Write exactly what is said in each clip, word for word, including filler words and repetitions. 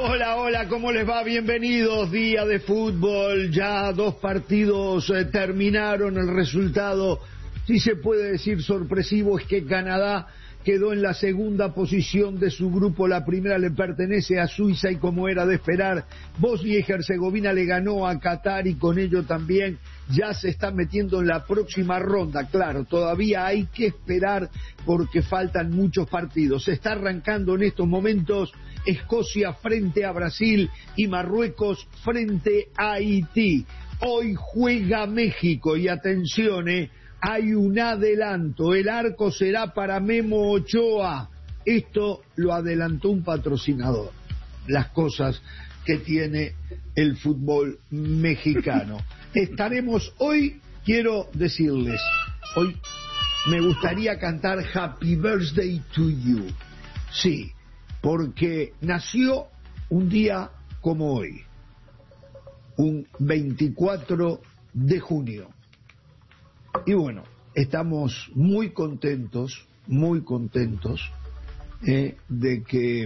Hola, hola, ¿cómo les va? Bienvenidos, día de fútbol, ya dos partidos eh, terminaron, el resultado, si se puede decir sorpresivo, es que Canadá quedó en la segunda posición de su grupo, la primera le pertenece a Suiza y como era de esperar, Bosnia y Herzegovina le ganó a Qatar y con ello también ya se está metiendo en la próxima ronda. Claro, todavía hay que esperar porque faltan muchos partidos. Se está arrancando en estos momentos Escocia frente a Brasil y Marruecos frente a Haití. Hoy juega México y atención, eh, hay un adelanto, el arco será para Memo Ochoa. Esto lo adelantó un patrocinador. Las cosas que tiene el fútbol mexicano. Estaremos hoy, quiero decirles, hoy me gustaría cantar Happy Birthday to You. Sí, porque nació un día como hoy, un veinticuatro de junio. Y bueno, estamos muy contentos, muy contentos eh, de que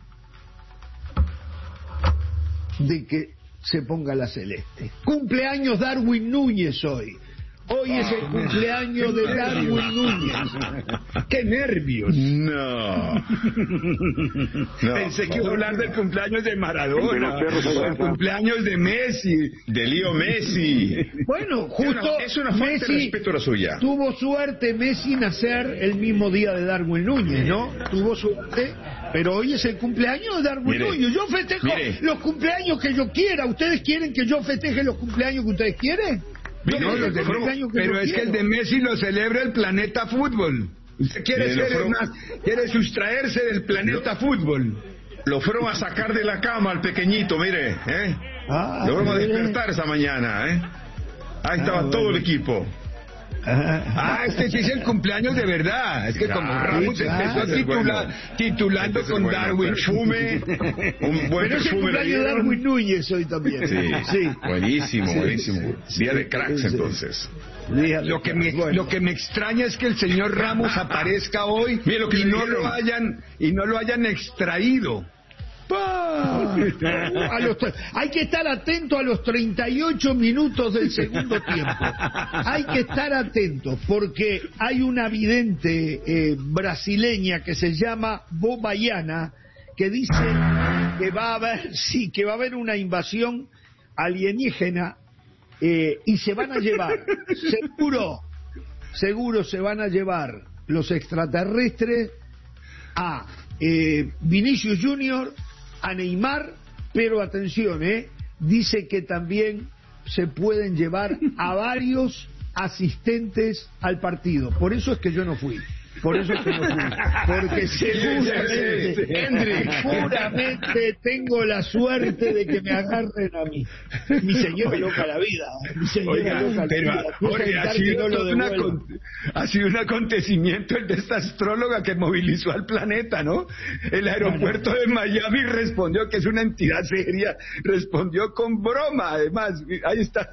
de que se ponga la celeste. Cumpleaños Darwin Núñez hoy. Hoy es el cumpleaños de Darwin Núñez. ¡Qué nervios! No. no. Pensé que iba a hablar del cumpleaños de Maradona, del cumpleaños de Messi. De Leo Messi. Bueno, justo es una, es una falta Messi de respeto a la suya. Tuvo suerte Messi nacer el mismo día de Darwin Núñez, ¿no? Tuvo suerte, pero hoy es el cumpleaños de Darwin mire, Núñez. Yo festejo mire. los cumpleaños que yo quiera. ¿Ustedes quieren que yo festeje los cumpleaños que ustedes quieren? Mire, no, los de cumpleaños que pero es quiero. Que el de Messi lo celebra el planeta fútbol. Usted quiere, ser fueron... más, quiere sustraerse del planeta lo, fútbol. Lo fueron a sacar de la cama al pequeñito, mire, ¿eh? Ah, lo fueron a despertar esa mañana, ¿eh? Ahí estaba ah, todo bueno. el equipo. Ah, este sí es el cumpleaños de verdad. Es que como ah, Ramos empezó a titular, bueno. titulando con bueno, Darwin. Perfume, un buen Pero perfume. es el cumpleaños de Darwin Núñez hoy también. Sí, sí. Buenísimo, sí, buenísimo. Sí, Día de cracks sí, entonces. Lo que, me, bueno. lo que me extraña es que el señor Ramos aparezca hoy lo que y no lo hayan y no lo hayan extraído. A los, hay que estar atento a los treinta y ocho minutos del segundo tiempo. Hay que estar atento porque hay una vidente eh, brasileña que se llama Bobayana que dice que va a haber, sí, que va a haber una invasión alienígena eh, y se van a llevar, seguro, seguro se van a llevar los extraterrestres a eh, Vinicius Junior, a Neymar, pero atención, ¿eh? Dice que también se pueden llevar a varios asistentes al partido. Por eso es que yo no fui. Por eso es que no fui. Porque seguramente, Hendrik, seguramente tengo la suerte de que me agarren a mí. Mi señora loca la vida. Mi señora Oiga, loca la pero, vida. Jorge, ha, sido no una, ha sido un acontecimiento el de esta astróloga que movilizó al planeta, ¿no? El aeropuerto de Miami respondió que es una entidad seria, respondió con broma, además. Ahí está.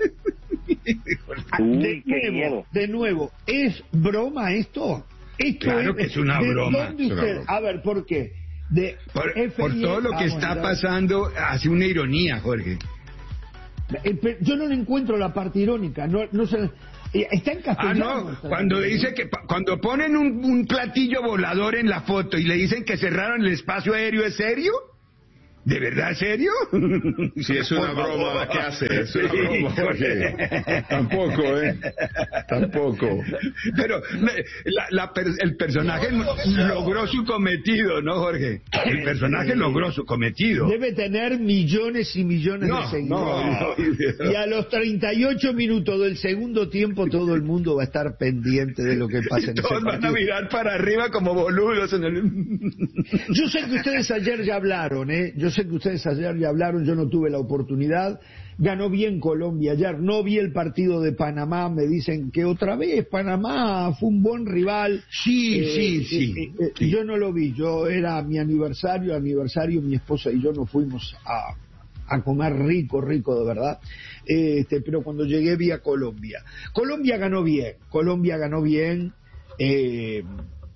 De nuevo, de nuevo, ¿es broma esto? Esto claro es, que es una ¿de broma. ¿Dónde usted? Una broma. A ver, ¿por qué? De por, por todo lo que está pasando, hace una ironía, Jorge. Yo no le encuentro la parte irónica, no, no se, está en castellano. Ah, no, cuando dice que cuando ponen un, un platillo volador en la foto y le dicen que cerraron el espacio aéreo, ¿es serio? ¿De verdad serio? Sí, es una broma la que hace, es una broma, Jorge. Tampoco, ¿eh? Tampoco. Pero la, la, el personaje logró su cometido, ¿no, Jorge? El personaje logró su cometido. Debe tener millones y millones no, de seguidores. No, no. Y a los treinta y ocho minutos del segundo tiempo todo el mundo va a estar pendiente de lo que pasa en ese Todos van a mirar para arriba como boludos en el... Yo sé que ustedes ayer ya hablaron, ¿eh? Yo sé que ustedes ayer ya hablaron, yo no tuve la oportunidad. Ganó bien Colombia ayer, no vi el partido de Panamá, me dicen que otra vez Panamá fue un buen rival. Sí, eh, sí, sí, eh, eh, sí. Yo no lo vi, yo era mi aniversario, aniversario, mi esposa y yo nos fuimos a, a comer rico, rico de verdad. Este, pero cuando llegué vi a Colombia. Colombia ganó bien, Colombia ganó bien. Eh,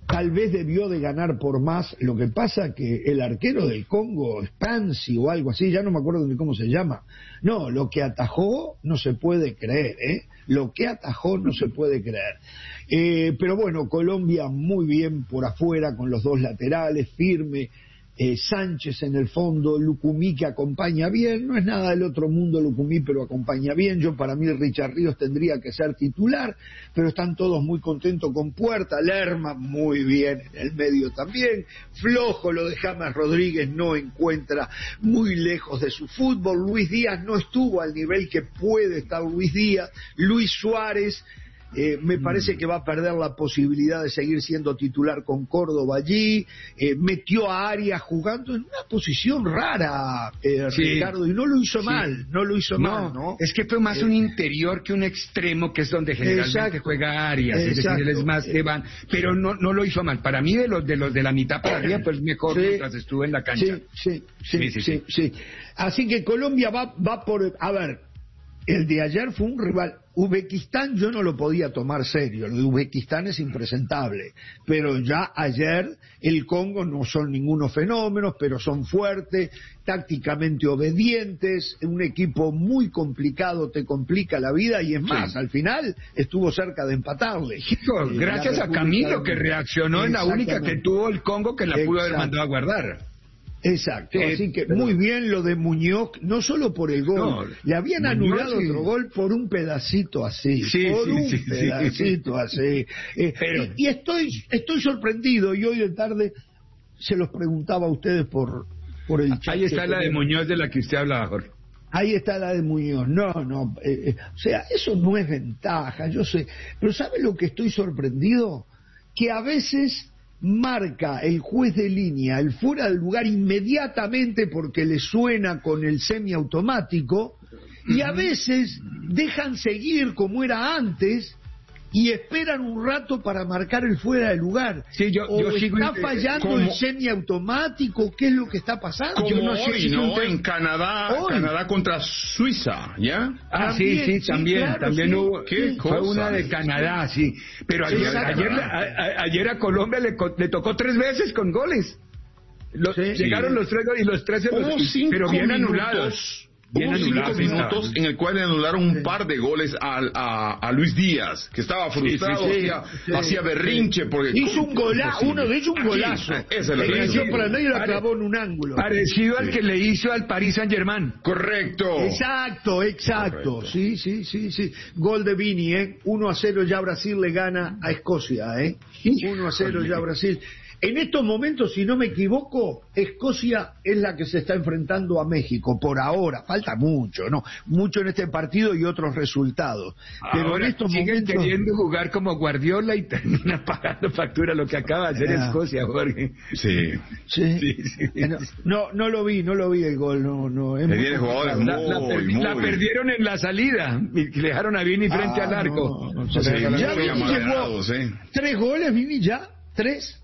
tal vez debió de ganar por más. Lo que pasa que el arquero del Congo, Spansi o algo así, ya no me acuerdo ni cómo se llama. No, lo que atajó no se puede creer, ¿eh? Lo que atajó no se puede creer. Eh, pero bueno, Colombia muy bien por afuera con los dos laterales, firme. Eh, Sánchez en el fondo, Lucumí que acompaña bien, no es nada del otro mundo Lucumí, pero acompaña bien. Yo para mí Richard Ríos tendría que ser titular, pero están todos muy contentos con Puerta. Lerma muy bien en el medio también, flojo lo de James Rodríguez, no encuentra, muy lejos de su fútbol. Luis Díaz no estuvo al nivel que puede estar Luis Díaz. Luis Suárez Eh, me parece que va a perder la posibilidad de seguir siendo titular con Córdoba allí. Eh, metió a Arias jugando en una posición rara, eh, sí, Ricardo, y no lo hizo sí. mal, no lo hizo no, mal, ¿no? Es que fue más eh, un interior que un extremo, que es donde generalmente exacto, juega Arias, exacto, es decir, él es más que van, pero no no lo hizo mal. Para mí de los de los de la mitad para arriba, pues mejor sí, mientras estuvo en la cancha. Sí, sí, sí, sí, sí, sí, sí. Así que Colombia va va por, a ver, el de ayer fue un rival. Uzbekistán yo no lo podía tomar serio, lo de Uzbekistán es impresentable, pero ya ayer el Congo no son ningunos fenómenos, pero son fuertes, tácticamente obedientes, un equipo muy complicado, te complica la vida y es más, sí. al final estuvo cerca de empatarle. Hijo, eh, gracias a Camilo que reaccionó en la única que tuvo el Congo que la pudo haber mandado a guardar. Exacto, eh, así que pero... muy bien lo de Muñoz, no solo por el gol, no, le habían Muñoz, anulado sí. otro gol por un pedacito así, sí, por sí, un sí, pedacito sí. así. Eh, pero... y, y estoy estoy sorprendido, y hoy de tarde se los preguntaba a ustedes por, por el chat. Ahí está la de Muñoz de la que usted hablaba, Jorge. Ahí está la de Muñoz, no, no, eh, eh, o sea, eso no es ventaja, yo sé, pero ¿sabe lo que estoy sorprendido? Que a veces marca el juez de línea el fuera del lugar inmediatamente porque le suena con el semiautomático y a veces dejan seguir como era antes y esperan un rato para marcar el fuera de lugar. Sí, yo, o yo sigo está fallando como, el semiautomático, ¿qué es lo que está pasando? Como yo no hoy, sé si ¿no? usted... En Canadá, hoy. Canadá contra Suiza, ¿ya? Ah, también, sí, sí, también, claro, también sí, hubo, ¿qué fue cosa? una de Canadá, sí, pero ayer, ayer, a, ayer a Colombia le, le tocó tres veces con goles. Los, sí, llegaron sí. los tres goles y los tres, los, pero bien anulados. Hubo cinco minutos en el cual le anularon un sí. par de goles a, a, a Luis Díaz, que estaba frustrado, sí, sí, sí, hacía, sí, hacía berrinche porque hizo un golazo, uno de ellos un golazo. Esa es la le hizo para el medio y la clavó en un ángulo. Parecido sí. al que le hizo al Paris Saint-Germain. Correcto. Exacto, exacto. Correcto. Sí, sí, sí, sí. Gol de Vini, ¿eh? uno a cero ya Brasil le gana a Escocia, ¿eh? uno a cero ya Brasil. En estos momentos, si no me equivoco, Escocia es la que se está enfrentando a México, por ahora. Falta mucho, ¿no? Mucho en este partido y otros resultados. Pero ahora en estos siguen momentos... queriendo jugar como Guardiola y termina pagando factura lo que acaba de hacer ah. Escocia, Jorge. Sí. ¿Sí? Sí, sí. No, no lo vi, no lo vi el gol. No, no, es muy jugadores, la, la, la, muy, la perdieron en la salida y le dejaron a Vini frente ah, al arco. No, no, sí, ya Vini llegó sí. tres goles, Vini, ya, tres.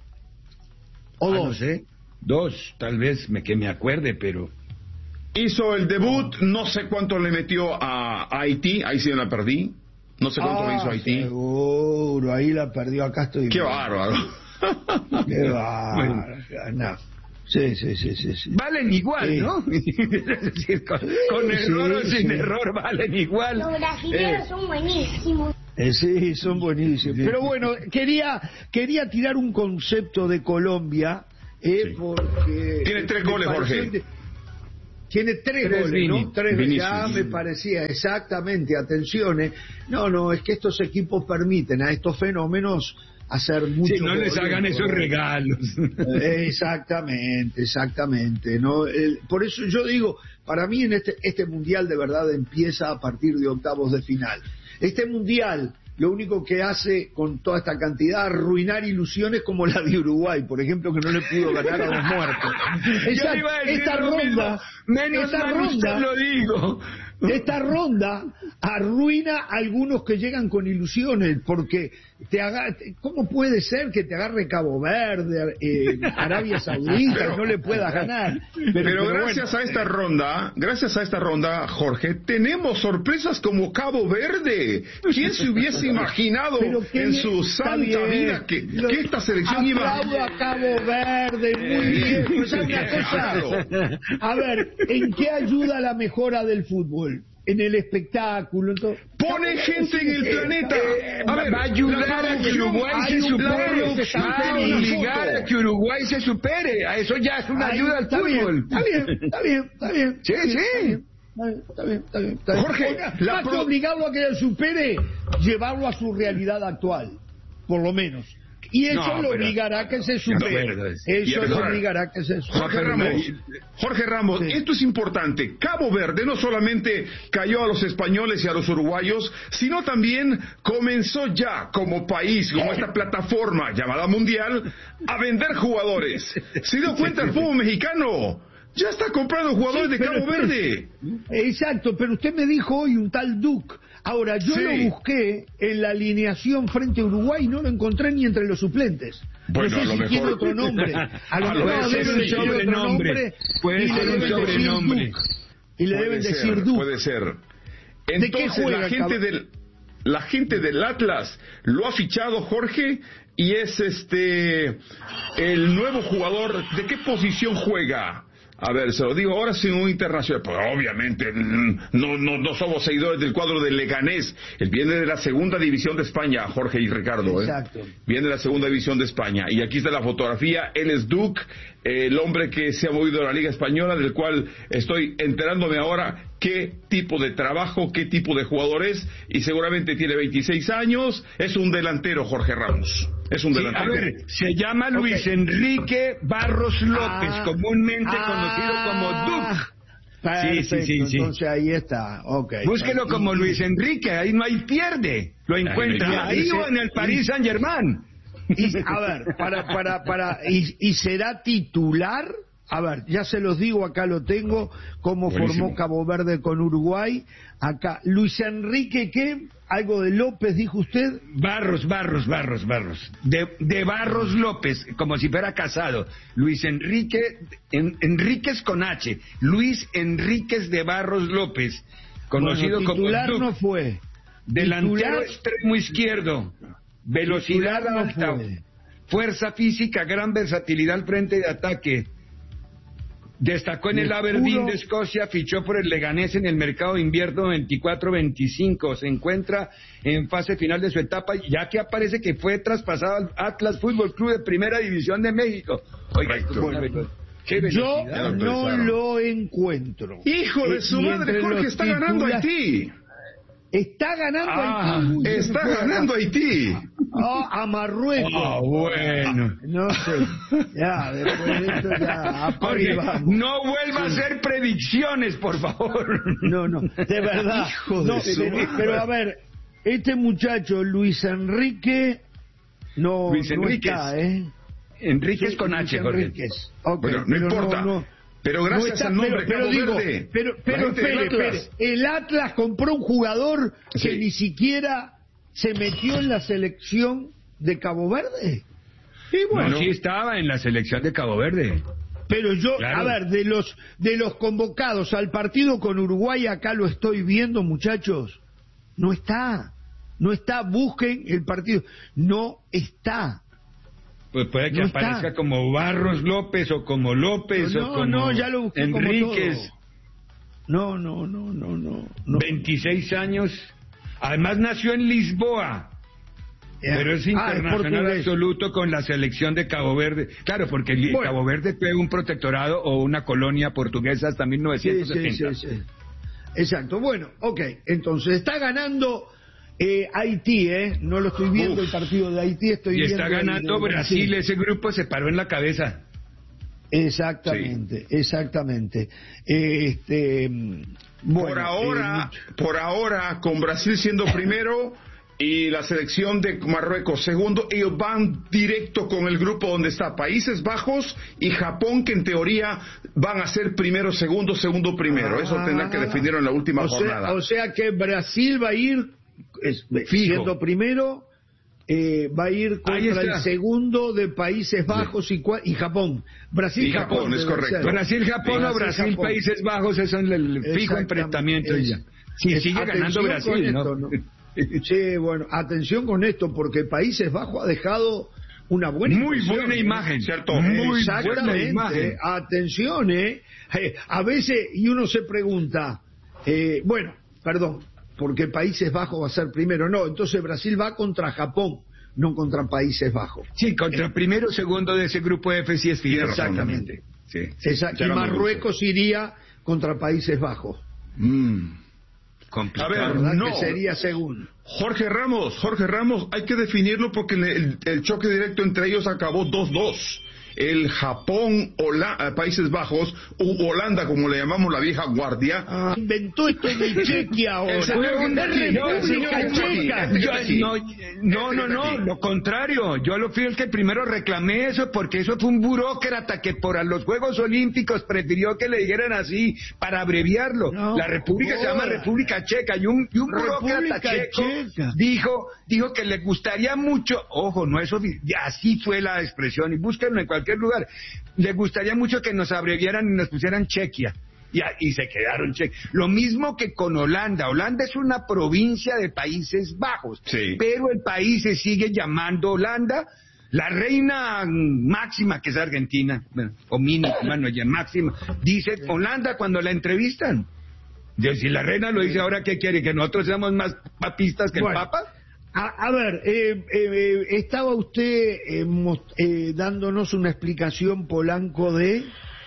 O ah, dos, no sé. Dos, tal vez me, que me acuerde, pero... Hizo el debut, no sé cuánto le metió a, a Haití, ahí sí la perdí. No sé cuánto ah, le hizo a Haití. Seguro, ahí la perdió, acá estoy... Qué bárbaro. Qué bárbaro. No. Sí, sí, sí, sí, sí. Valen igual, sí. ¿no? Es decir, con, con error sí, o sin sí. error valen igual. Los brasileños eh. son buenísimos. Eh, sí, son buenísimos. Pero bueno, quería quería tirar un concepto de Colombia, eh, sí. porque... Tiene tres goles, Jorge. De... Tiene tres, tres goles, Vini. ¿no? Tres Vini, ya sí. me parecía, exactamente, atención. Eh. No, no, es que estos equipos permiten a estos fenómenos hacer mucho. Sí, no les hagan esos regalos. Exactamente, exactamente. ¿no? El, por eso yo digo, para mí en este, este mundial de verdad empieza a partir de octavos de final. Este mundial lo único que hace con toda esta cantidad arruinar ilusiones como la de Uruguay, por ejemplo, que no le pudo ganar a los muertos. Esa, esta ronda, menos esta ronda, lo digo. esta ronda arruina a algunos que llegan con ilusiones, porque te haga, ¿cómo puede ser que te agarre Cabo Verde, eh, Arabia Saudita, pero, y no le puedas ganar? Pero, pero, pero gracias bueno. a esta ronda, gracias a esta ronda, Jorge, tenemos sorpresas como Cabo Verde. ¿Quién se hubiese imaginado en su santa bien, vida que, lo, que esta selección iba a Cabo Verde? Muy bien. Pues hay una cosa. A ver, ¿en qué ayuda la mejora del fútbol? En el espectáculo, en pone gente en el planeta. Eh, a ver, va a ayudar a que Uruguay se supere, va a obligar a que Uruguay se supere. A eso ya es una Ay, ayuda al fútbol. Está bien, está bien, está bien. Sí, sí. Está bien, está bien, está bien. Jorge, la más pro... que obligarlo a que él supere, llevarlo a su realidad actual, por lo menos. Y eso no, lo pero, obligará a que se supere. No, eso lo obligará a que se supere. Jorge Ramos, Jorge Ramos, sí. Esto es importante. Cabo Verde no solamente cayó a los españoles y a los uruguayos, sino también comenzó ya como país, como esta plataforma llamada Mundial, a vender jugadores. ¿Se dio cuenta el fútbol mexicano? Ya está comprando jugadores sí, de Cabo pero, Verde. Exacto, pero usted me dijo hoy un tal Duke. Ahora, yo sí. lo busqué en la alineación frente a Uruguay y no lo encontré ni entre los suplentes. Bueno, no sé a lo si mejor... tiene otro nombre. A lo a mejor debe ser un sobrenombre. Puede ser un sobrenombre. Y le deben ser, decir Duke. Puede ser. Entonces, ¿de qué juega, la gente del la gente del Atlas lo ha fichado, Jorge, y es este el nuevo jugador. ¿De qué posición juega? A ver, se lo digo ahora sin un internacional. Pues obviamente no, no, no somos seguidores del cuadro del Leganés. Él viene de la segunda división de España, Jorge y Ricardo. ¿eh? Exacto. Viene de la segunda división de España. Y aquí está la fotografía. Él es Duke, eh, el hombre que se ha movido a la Liga Española, del cual estoy enterándome ahora qué tipo de trabajo, qué tipo de jugador es. Y seguramente tiene veintiséis años. Es un delantero, Jorge Ramos. Es un delantero. Sí, a ver, se llama Luis okay. Enrique Barros López, ah, comúnmente ah, conocido como Duke. Perfecto, sí, sí, sí, sí. Entonces ahí está. Okay. Búsquelo como Luis Enrique, ahí no hay pierde. Lo encuentra ahí, ahí o en el Paris Saint Germain. Y, a ver, para, para, para, y, y será titular. A ver, ya se los digo, acá lo tengo, cómo Buenísimo. formó Cabo Verde con Uruguay. Acá, Luis Enrique, ¿qué? Algo de López, dijo usted. Barros, Barros, Barros, Barros. De, de Barros López, como si fuera casado. Luis Enrique, en, Enríquez con H. Luis Enríquez de Barros López, conocido bueno, titular como... Titular no fue. Delantero titular... extremo izquierdo. Velocidad alta. No fuerza física, gran versatilidad al frente de ataque. Destacó en el Aberdeen de Escocia, fichó por el Leganés en el mercado de invierno veinticuatro veinticinco. Se encuentra en fase final de su etapa, ya que aparece que fue traspasado al Atlas Fútbol Club de Primera División de México. Oiga, bueno, yo no lo encuentro. Hijo de su madre, Jorge, está ganando Haití. Está ganando ah, Haití. Está ganando Haití. Oh, a Marruecos. Ah, bueno. No sé. Ya, después de esto ya. A Oye, no vuelva sí. a hacer predicciones, por favor. No, no. De verdad. Hijo no, de su pero, pero a ver, este muchacho, Luis Enrique, no, Luis no Enríquez. está, ¿eh? Enríquez sí, con H, Jorge. Okay, bueno, no importa. No, no. Pero gracias no está, al nombre pero, pero digo, Verde, pero, pero espere, espere, el Atlas compró un jugador sí. que ni siquiera se metió en la selección de Cabo Verde. Y bueno, no, sí estaba en la selección de Cabo Verde. Pero yo, claro. a ver, de los de los convocados al partido con Uruguay, acá lo estoy viendo, muchachos, no está, no está, busquen el partido, no está. Pues puede que no aparezca está. como Barros López o como López no, o como no, ya lo busqué Enríquez. Como no, no, no, no, no, no. veintiséis años. Además nació en Lisboa. Yeah. Pero es internacional ah, es absoluto con la selección de Cabo Verde. Claro, porque bueno. Cabo Verde fue un protectorado o una colonia portuguesa hasta mil novecientos setenta. Sí, sí, sí, sí. Exacto. Bueno, ok. Entonces está ganando Eh, Haití, ¿eh? No lo estoy viendo Uf. el partido de Haití, estoy y viendo... Y está ganando el, el, Brasil, sí. Ese grupo se paró en la cabeza. Exactamente, sí. exactamente. Este, bueno, por ahora, eh, por ahora, con Brasil siendo primero, y la selección de Marruecos segundo. Ellos van directo con el grupo donde está Países Bajos y Japón, que en teoría van a ser primero, segundo, segundo, primero. Eso tendrán que definir en la última o jornada. Sea, o sea que Brasil va a ir es, siendo primero, eh, va a ir contra el segundo de Países Bajos sí. y, y Japón. Brasil, y Japón, Japón es correcto. Brasil, Japón sí, o Brasil, Japón. Países Bajos, eso es el fijo enfrentamiento. Es, sí, es, sigue ganando Brasil, esto, ¿no? ¿no? Sí, bueno, atención con esto, porque Países Bajos ha dejado una buena muy buena imagen, ¿cierto? Muy buena imagen. Atención, eh. A veces, y uno se pregunta, eh, bueno, perdón, porque Países Bajos va a ser primero. No, entonces Brasil va contra Japón, no contra Países Bajos. Sí, contra el primero o segundo de ese grupo F sí es fijo. Exactamente. Sí. Exacto. Y Marruecos iría contra Países Bajos. Mm. A ver, no. Que sería segundo. Jorge Ramos, Jorge Ramos, hay que definirlo porque el, el choque directo entre ellos acabó dos dos. El Japón, Hola, Países Bajos, u Holanda, como le llamamos la vieja guardia. Ah, inventó esto de Chequia ahora. No, no, no, lo contrario. Yo lo fui el que primero reclamé eso, porque eso fue un burócrata que por los Juegos Olímpicos prefirió que le dijeran así, para abreviarlo. No, la República se llama República Checa, y un, y un burócrata checo Checa. dijo dijo que le gustaría mucho, ojo, no es oficial, así fue la expresión, y búsquenlo en cualquier lugar, le gustaría mucho que nos abreviaran y nos pusieran Chequia, y, y se quedaron Chequia. Lo mismo que con Holanda. Holanda es una provincia de Países Bajos, sí. pero el país se sigue llamando Holanda. La reina máxima, que es Argentina, bueno, o mínima, bueno, ya máxima, dice Holanda cuando la entrevistan. Dios, si la reina lo dice, ahora ¿qué quiere? ¿Que nosotros seamos más papistas que bueno. el Papa? A, a ver, eh, eh, estaba usted eh, most, eh, dándonos una explicación, Polanco, de...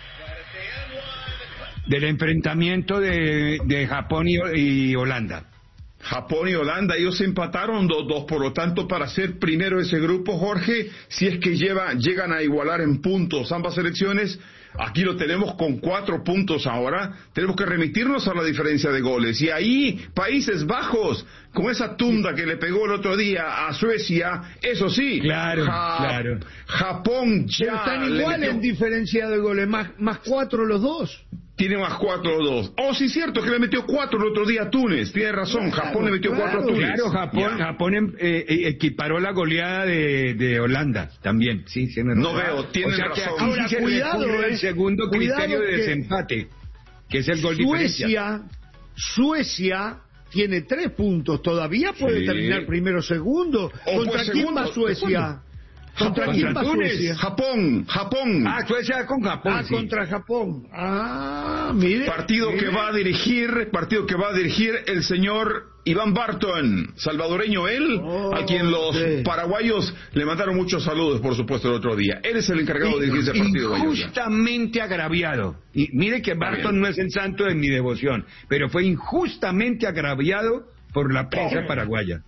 Del enfrentamiento de, de Japón y, y Holanda. Japón y Holanda, ellos empataron dos dos, por lo tanto, para ser primero ese grupo, Jorge, si es que lleva, llegan a igualar en puntos ambas selecciones, aquí lo tenemos con cuatro puntos ahora, tenemos que remitirnos a la diferencia de goles, y ahí, Países Bajos, con esa tunda que le pegó el otro día a Suecia, eso sí, claro, ja claro. Japón ya... Pero están igual metió... en diferencia de goles, más, más cuatro los dos. Tiene más cuatro o dos. Oh, sí, cierto, que le metió cuatro el otro día a Túnez. Tiene razón, claro, Japón le metió claro, cuatro a Túnez. Claro, Japón, Japón eh, equiparó la goleada de, de Holanda también. Sí, sí, no veo, tiene o sea razón. Que ahora, sí cuidado, eh, el segundo criterio de desempate, que es el gol Suecia, diferencia. Suecia tiene tres puntos. Todavía puede sí. terminar primero o segundo. O ¿Contra quién segundo, va Suecia? ¿Contra quién va Suecia? Japón, Japón. Ah, Suecia con Japón. Ah, sí. contra Japón. Ah, mire. Partido mire. que va a dirigir, partido que va a dirigir el señor Iván Barton, salvadoreño él, oh, a quien los sí. paraguayos le mandaron muchos saludos, por supuesto, el otro día. Él es el encargado de dirigir ese partido. Injustamente agraviado. Y mire que Barton no es el santo de mi devoción, pero fue injustamente agraviado por la prensa oh. paraguaya.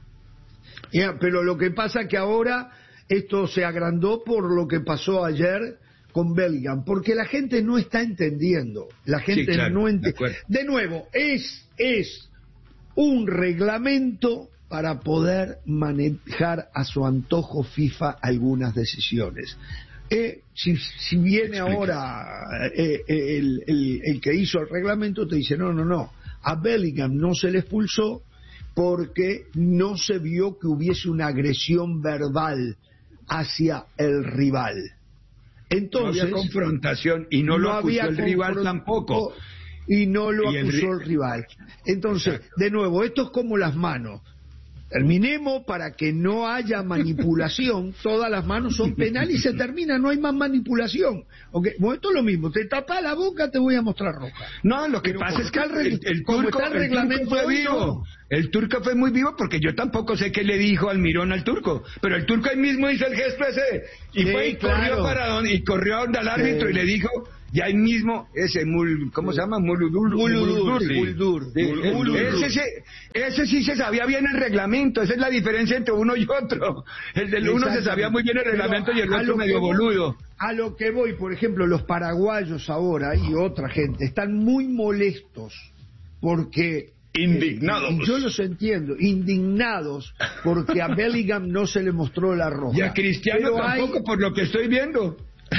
Yeah, pero lo que pasa que ahora esto se agrandó por lo que pasó ayer con Bellingham, porque la gente no está entendiendo. La gente sí, claro, no entiende. De, de nuevo, es, es un reglamento para poder manejar a su antojo FIFA algunas decisiones. Eh, si, si viene Explica. ahora eh, eh, el, el, el que hizo el reglamento, te dice, no, no, no, a Bellingham no se le expulsó porque no se vio que hubiese una agresión verbal hacia el rival. Entonces, no había confrontación y no, no lo acusó el rival tampoco. Y no lo y acusó el, el rival. Entonces, Exacto. de nuevo, esto es como las manos. Terminemos para que no haya manipulación. Todas las manos son penales y se termina, no hay más manipulación. Okay. Bueno, esto es lo mismo, te tapas la boca, te voy a mostrar roja. No, lo que Pero pasa es que el, el, el, turco, el, el turco fue vivo. El turco fue muy vivo porque yo tampoco sé qué le dijo Almirón al turco. Pero el turco ahí mismo hizo el gesto ese. Y sí, fue y claro. corrió para donde, y corrió a donde al árbitro sí. y le dijo... Y ahí mismo, ese mul, ¿cómo se llama? Muludur. Muludur. Muludur. Ese, ese, ese sí se sabía bien el reglamento. Esa es la diferencia entre uno y otro. El del uno se sabía muy bien el reglamento y el otro medio boludo. A lo que voy, por ejemplo, los paraguayos ahora y otra gente están muy molestos porque Indignados. Eh, yo los entiendo, indignados, porque a Bellingham no se le mostró la roja. Y a Cristiano Pero tampoco, hay... por lo que estoy viendo.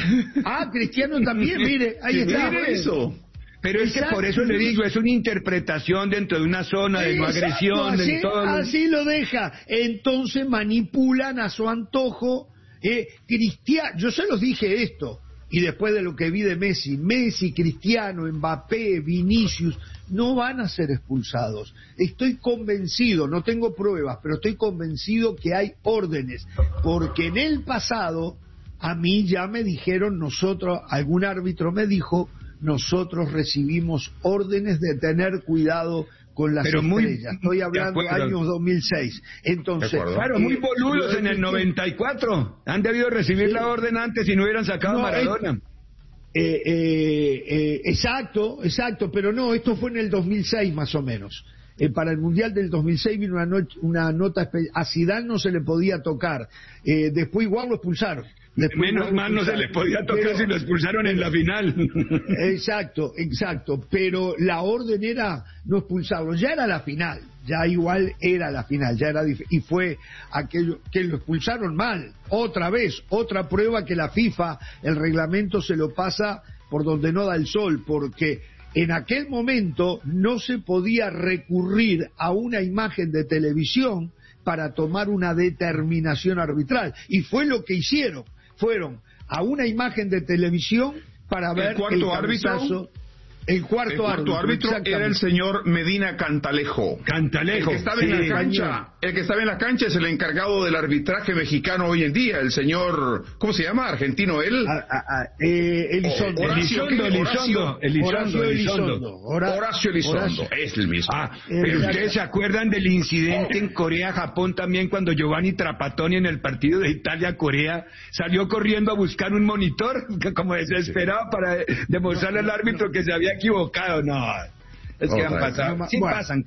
Ah, Cristiano también, mire, ahí Sí, está. mire eso. Pero es que por eso le digo, es una interpretación dentro de una zona de no Exacto, agresión. así, de todo. así lo deja. Entonces manipulan a su antojo. Eh, Cristiano, yo se los dije esto, y después de lo que vi de Messi, Messi, Cristiano, Mbappé, Vinicius, no van a ser expulsados. Estoy convencido, no tengo pruebas, pero estoy convencido que hay órdenes, porque en el pasado a mí ya me dijeron, nosotros, algún árbitro me dijo, nosotros recibimos órdenes de tener cuidado con las Pero muy, estrellas. Estoy hablando de años dos mil seis. Entonces, claro, muy boludos en el noventa y cuatro. Han debido recibir sí. la orden antes y no hubieran sacado no, a Maradona. Eh, eh, eh, exacto, exacto, pero no, esto fue en el dos mil seis más o menos. Eh, para el Mundial del dos mil seis vino una, no, una nota, a Zidane no se le podía tocar, eh, después igual lo expulsaron. Después Menos mal no se le podía tocar pero, si lo expulsaron en la final. Exacto, exacto, pero la orden era no expulsarlo, ya era la final, ya igual era la final, ya era dif- y fue aquello que lo expulsaron mal, otra vez, otra prueba que la FIFA, el reglamento se lo pasa por donde no da el sol, porque en aquel momento no se podía recurrir a una imagen de televisión para tomar una determinación arbitral, y fue lo que hicieron. Fueron a una imagen de televisión para ver el cuarto el árbitro. El cuarto, el cuarto árbitro, árbitro era el señor Medina Cantalejo. Cantalejo. El que estaba sí, en la cancha, el que estaba en la cancha es el encargado del arbitraje mexicano hoy en día, el señor, ¿cómo se llama? ¿Argentino él? A, a, a, eh, Elizondo. Horacio Elizondo. Elizondo. Elizondo. Horacio Elizondo. Es el mismo. Ah, pero ustedes se acuerdan del incidente en Corea-Japón también cuando Giovanni Trapattoni en el partido de Italia-Corea salió corriendo a buscar un monitor como desesperado para demostrarle al árbitro que se había equivocado, no, es que han pasado, no, sí bueno, pasan.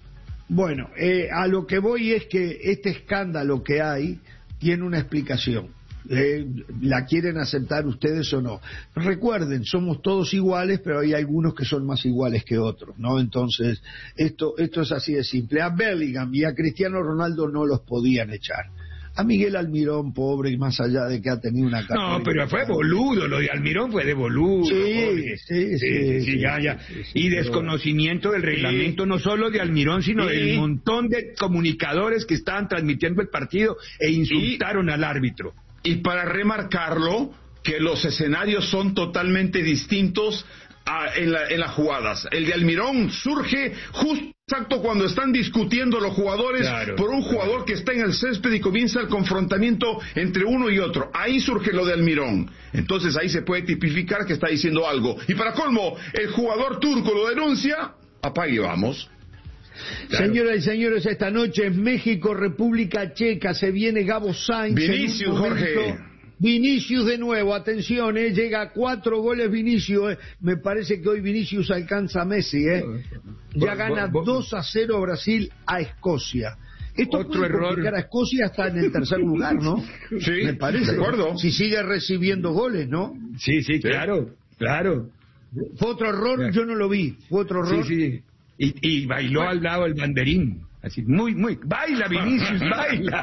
Bueno, eh, a lo que voy es que este escándalo que hay tiene una explicación. Eh, ¿La quieren aceptar ustedes o no? Recuerden, somos todos iguales, pero hay algunos que son más iguales que otros, ¿no? Entonces, esto, esto es así de simple. A Bellingham y a Cristiano Ronaldo no los podían echar. A Miguel Almirón, pobre, más allá de que ha tenido una carrera. No, pero fue boludo, lo de Almirón fue de boludo. Sí, sí, sí, sí, sí, ya, ya. Sí, sí, y desconocimiento del reglamento, sí. no solo de Almirón, sino sí. del montón de comunicadores que estaban transmitiendo el partido e insultaron y, al árbitro. Y para remarcarlo, que los escenarios son totalmente distintos a, en, la, en las jugadas. El de Almirón surge justo exacto cuando están discutiendo los jugadores claro, por un jugador claro. que está en el césped y comienza el confrontamiento entre uno y otro. Ahí surge lo de Almirón. Entonces ahí se puede tipificar que está diciendo algo. Y para colmo, el jugador turco lo denuncia, apague y vamos. Claro. Señoras y señores, esta noche en México, República Checa, se viene Gabo Sainz. Vinicius, Jorge. Vinicius de nuevo, atención, eh, llega a cuatro goles Vinicius, eh. me parece que hoy Vinicius alcanza a Messi, eh. ya gana dos a cero Brasil a Escocia. Esto Otro error. A Escocia está en el tercer lugar, ¿no? Sí, me parece. De acuerdo. Si sigue recibiendo goles, ¿no? Sí, sí, claro, claro. Fue otro error, claro. Yo no lo vi, fue otro error. Sí, sí. Y, y bailó bueno. al lado el banderín. Así, muy, muy, baila Vinicius, baila.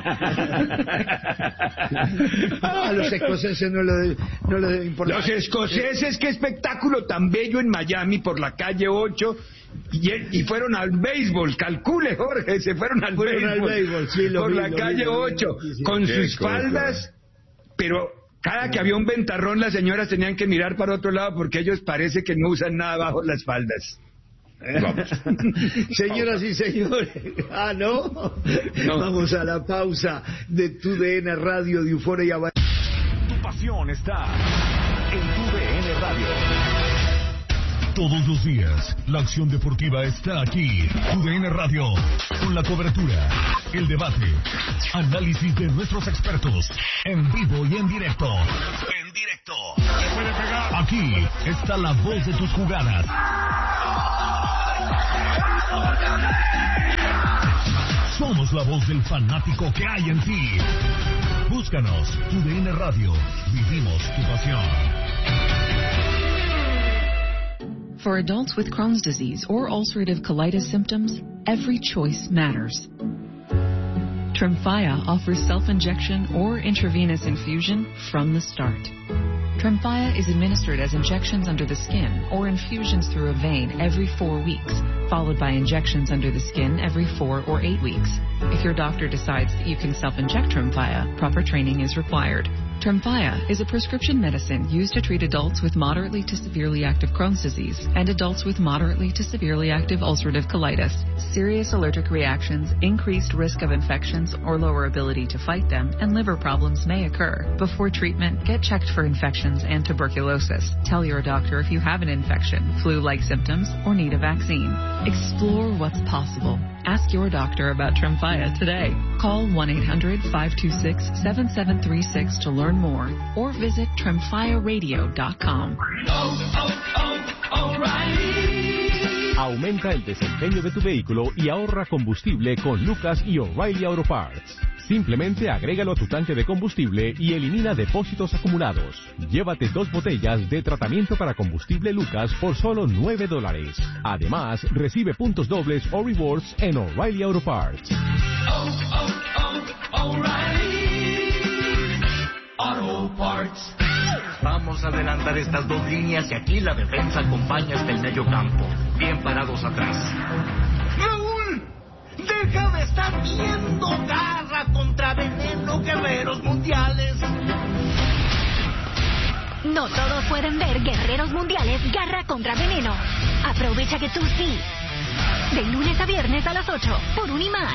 A los escoceses no le no le debe importar. Los escoceses, qué espectáculo tan bello en Miami por la calle ocho y, y fueron al béisbol, calcule Jorge, se fueron al fueron béisbol, al béisbol sí, por vi, la calle ocho, con sus faldas, pero cada que había un ventarrón las señoras tenían que mirar para otro lado porque ellos parece que no usan nada bajo las faldas. Vamos. Señoras y señores, ah, ¿no? no. Vamos a la pausa de tu D N Radio de Euforia. Tu pasión está en tu D N Radio. Todos los días, la acción deportiva está aquí. Tu D N Radio, con la cobertura, el debate, análisis de nuestros expertos, en vivo y en directo. En directo. Aquí está la voz de tus jugadas. Somos la voz del fanático que hay en ti. Búscanos, tu D N Radio. Vivimos tu pasión. For adults with Crohn's disease or ulcerative colitis symptoms, every choice matters. Tremfya offers self-injection or intravenous infusion from the start. Tremfya is administered as injections under the skin or infusions through a vein every four weeks, followed by injections under the skin every four or eight weeks. If your doctor decides that you can self-inject Tremfya, proper training is required. Tremfya is a prescription medicine used to treat adults with moderately to severely active Crohn's disease and adults with moderately to severely active ulcerative colitis. Serious allergic reactions, increased risk of infections or lower ability to fight them, and liver problems may occur. Before treatment, get checked for infections and tuberculosis. Tell your doctor if you have an infection, flu-like symptoms, or need a vaccine. Explore what's possible. Ask your doctor about Tremfya today. Call one eight hundred five two six seven seven three six to learn more or visit tremfya radio dot com. Oh, oh, oh, O'Reilly. Aumenta el desempeño de tu vehículo y ahorra combustible con Lucas y O'Reilly Auto Parts. Simplemente agrégalo a tu tanque de combustible y elimina depósitos acumulados. Llévate dos botellas de tratamiento para combustible Lucas por solo nueve dólares. Además, recibe puntos dobles o rewards en O'Reilly Auto Parts. Oh, oh, oh, O'Reilly Auto Parts. Vamos a adelantar estas dos líneas y aquí la defensa acompaña hasta el medio campo. Bien parados atrás. ¡Raúl! ¡Deja de estar viendo! ¡Garra contra veneno, guerreros mundiales! No todos pueden ver Guerreros Mundiales Garra contra Veneno. Aprovecha que tú sí. De lunes a viernes a las ocho, por Unimás.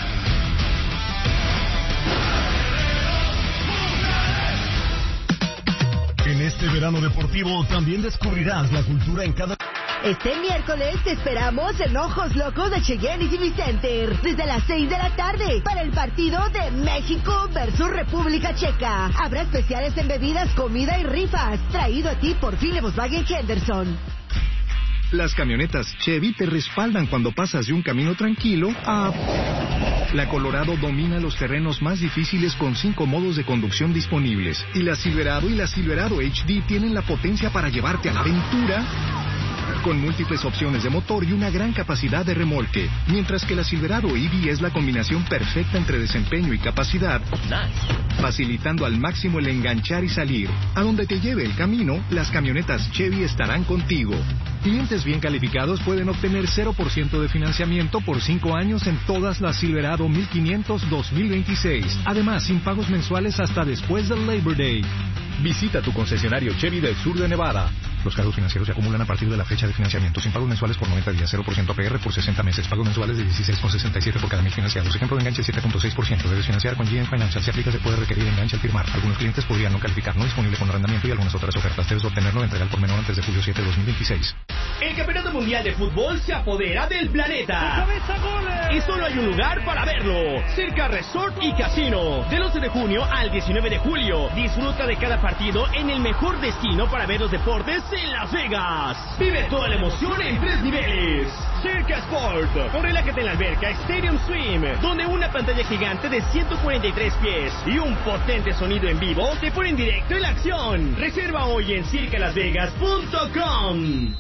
En este verano deportivo también descubrirás la cultura en cada... Este miércoles te esperamos en Ojos Locos de Cheyenne y T V Center desde las seis de la tarde para el partido de México versus República Checa. Habrá especiales en bebidas, comida y rifas. Traído a ti por fin de Volkswagen Henderson. Las camionetas Chevy te respaldan cuando pasas de un camino tranquilo a... La Colorado domina los terrenos más difíciles con cinco modos de conducción disponibles. Y la Silverado y la Silverado H D tienen la potencia para llevarte a la aventura con múltiples opciones de motor y una gran capacidad de remolque. Mientras que la Silverado E V es la combinación perfecta entre desempeño y capacidad, facilitando al máximo el enganchar y salir. A donde te lleve el camino, las camionetas Chevy estarán contigo. Clientes bien calificados pueden obtener cero por ciento de financiamiento por cinco años en todas las Silverado mil quinientos dos mil veintiséis. Además, sin pagos mensuales hasta después del Labor Day. Visita tu concesionario Chevy del sur de Nevada. Los cargos financieros se acumulan a partir de la fecha de financiamiento, sin pagos mensuales por noventa días, cero por ciento A P R por sesenta meses, pagos mensuales de dieciséis con sesenta y siete por cada mil financiados. Ejemplo de enganche siete punto seis por ciento. Debes financiar con G M Financial. Si aplica, se puede requerir enganche al firmar. Algunos clientes podrían no calificar. No disponible con arrendamiento y algunas otras ofertas. Debes obtenerlo de entrega al por menor antes de julio siete de dos mil veintiséis. El Campeonato Mundial de Fútbol se apodera del planeta. Y solo hay un lugar para verlo. Cerca Resort y Casino. Del once de junio al diecinueve de julio. Disfruta de cada partido en el mejor destino para ver los deportes en Las Vegas. Vive toda la emoción en tres niveles. Circa Sport, o relájate en la alberca Stadium Swim, donde una pantalla gigante de ciento cuarenta y tres pies y un potente sonido en vivo te ponen directo en la acción. Reserva hoy en circa las vegas punto com.